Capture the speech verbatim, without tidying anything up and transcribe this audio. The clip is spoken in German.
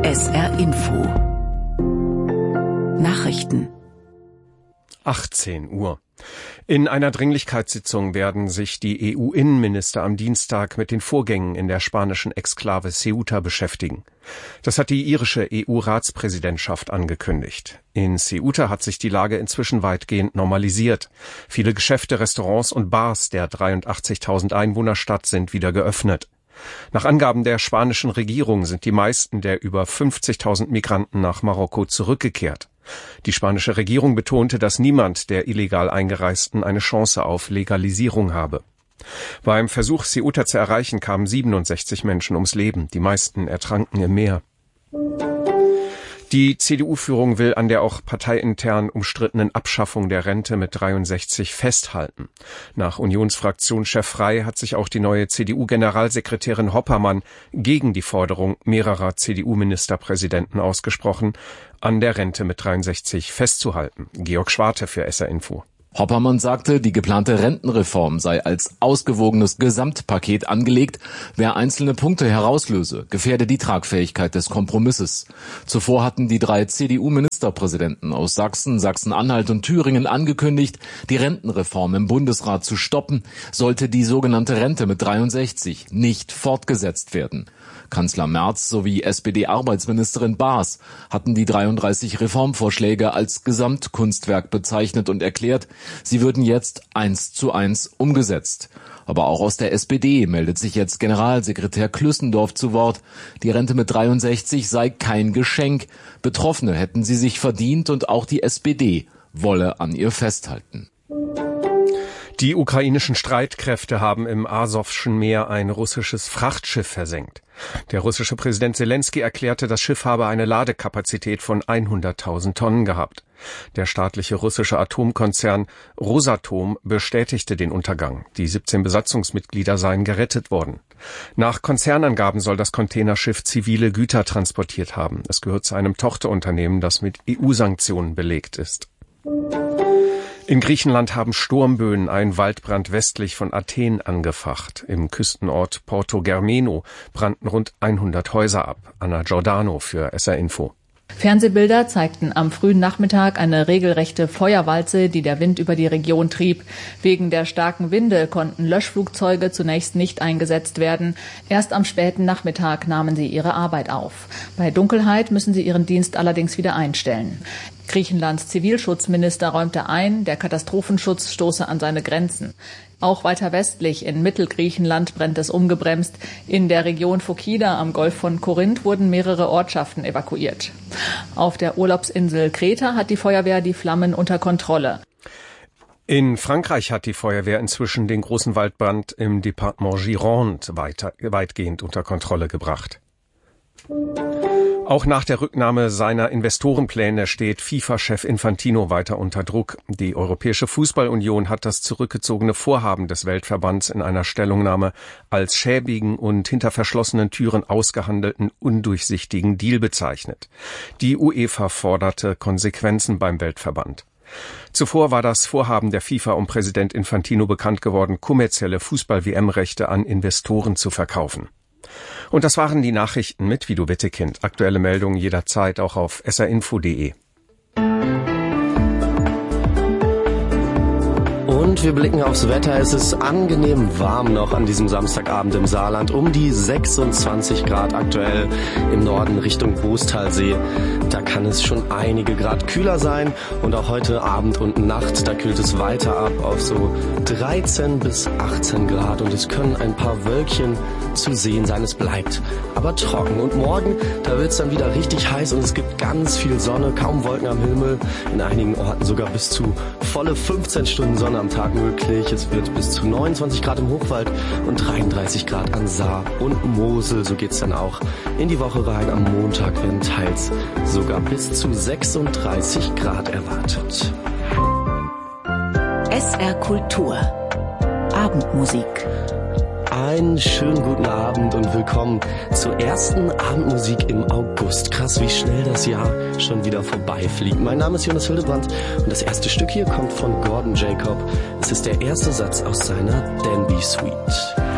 S R Info Nachrichten achtzehn Uhr. In einer Dringlichkeitssitzung werden sich die E U-Innenminister am Dienstag mit den Vorgängen in der spanischen Exklave Ceuta beschäftigen. Das hat die irische E U-Ratspräsidentschaft angekündigt. In Ceuta hat sich die Lage inzwischen weitgehend normalisiert. Viele Geschäfte, Restaurants und Bars der dreiundachtzigtausend Einwohnerstadt sind wieder geöffnet. Nach Angaben der spanischen Regierung sind die meisten der über fünfzigtausend Migranten nach Marokko zurückgekehrt. Die spanische Regierung betonte, dass niemand der illegal Eingereisten eine Chance auf Legalisierung habe. Beim Versuch, Ceuta zu erreichen, kamen siebenundsechzig Menschen ums Leben. Die meisten ertranken im Meer. Die C D U-Führung will an der auch parteiintern umstrittenen Abschaffung der Rente mit dreiundsechzig festhalten. Nach Unionsfraktionschef Frey hat sich auch die neue C D U-Generalsekretärin Hoppermann gegen die Forderung mehrerer C D U-Ministerpräsidenten ausgesprochen, an der Rente mit dreiundsechzig festzuhalten. Georg Schwarte für S R Info. Hoppermann sagte, die geplante Rentenreform sei als ausgewogenes Gesamtpaket angelegt. Wer einzelne Punkte herauslöse, gefährde die Tragfähigkeit des Kompromisses. Zuvor hatten die drei C D U-Ministerpräsidenten aus Sachsen, Sachsen-Anhalt und Thüringen angekündigt, die Rentenreform im Bundesrat zu stoppen, sollte die sogenannte Rente mit dreiundsechzig nicht fortgesetzt werden. Kanzler Merz sowie S P D-Arbeitsministerin Baas hatten die dreiunddreißig Reformvorschläge als Gesamtkunstwerk bezeichnet und erklärt, sie würden jetzt eins zu eins umgesetzt. Aber auch aus der S P D meldet sich jetzt Generalsekretär Klüssendorf zu Wort. Die Rente mit dreiundsechzig sei kein Geschenk. Betroffene hätten sie sich verdient und auch die S P D wolle an ihr festhalten. Die ukrainischen Streitkräfte haben im Asowschen Meer ein russisches Frachtschiff versenkt. Der russische Präsident Selenskyj erklärte, das Schiff habe eine Ladekapazität von hunderttausend Tonnen gehabt. Der staatliche russische Atomkonzern Rosatom bestätigte den Untergang. Die siebzehn Besatzungsmitglieder seien gerettet worden. Nach Konzernangaben soll das Containerschiff zivile Güter transportiert haben. Es gehört zu einem Tochterunternehmen, das mit E U-Sanktionen belegt ist. In Griechenland haben Sturmböen einen Waldbrand westlich von Athen angefacht. Im Küstenort Porto Germeno brannten rund hundert Häuser ab. Anna Giordano für S R Info. Fernsehbilder zeigten am frühen Nachmittag eine regelrechte Feuerwalze, die der Wind über die Region trieb. Wegen der starken Winde konnten Löschflugzeuge zunächst nicht eingesetzt werden. Erst am späten Nachmittag nahmen sie ihre Arbeit auf. Bei Dunkelheit müssen sie ihren Dienst allerdings wieder einstellen. Griechenlands Zivilschutzminister räumte ein, der Katastrophenschutz stoße an seine Grenzen. Auch weiter westlich in Mittelgriechenland brennt es ungebremst. In der Region Phokida am Golf von Korinth wurden mehrere Ortschaften evakuiert. Auf der Urlaubsinsel Kreta hat die Feuerwehr die Flammen unter Kontrolle. In Frankreich hat die Feuerwehr inzwischen den großen Waldbrand im Departement Gironde weiter, weitgehend unter Kontrolle gebracht. Auch nach der Rücknahme seiner Investorenpläne steht FIFA-Chef Infantino weiter unter Druck. Die Europäische Fußballunion hat das zurückgezogene Vorhaben des Weltverbands in einer Stellungnahme als schäbigen und hinter verschlossenen Türen ausgehandelten, undurchsichtigen Deal bezeichnet. Die UEFA forderte Konsequenzen beim Weltverband. Zuvor war das Vorhaben der FIFA um Präsident Infantino bekannt geworden, kommerzielle Fußball-W M-Rechte an Investoren zu verkaufen. Und das waren die Nachrichten mit Vido Wittekind. Aktuelle Meldungen jederzeit auch auf s r info punkt d e. Und wir blicken aufs Wetter. Es ist angenehm warm noch an diesem Samstagabend im Saarland. Um die sechsundzwanzig Grad aktuell im Norden Richtung Bostalsee. Da kann es schon einige Grad kühler sein. Und auch heute Abend und Nacht, da kühlt es weiter ab auf so dreizehn bis achtzehn Grad. Und es können ein paar Wölkchen zu sehen sein. Es bleibt aber trocken. Und morgen, da wird es dann wieder richtig heiß und es gibt ganz viel Sonne, kaum Wolken am Himmel. In einigen Orten sogar bis zu volle fünfzehn Stunden Sonne am Tag möglich. Es wird bis zu neunundzwanzig Grad im Hochwald und dreiunddreißig Grad an Saar und Mosel. So geht's dann auch in die Woche rein. Am Montag werden teils sogar bis zu sechsunddreißig Grad erwartet. S R Kultur. Abendmusik. Einen schönen guten Abend und willkommen zur ersten Abendmusik im August. Krass, wie schnell das Jahr schon wieder vorbeifliegt. Mein Name ist Jonas Hildebrand und das erste Stück hier kommt von Gordon Jacob. Es ist der erste Satz aus seiner Danby Suite.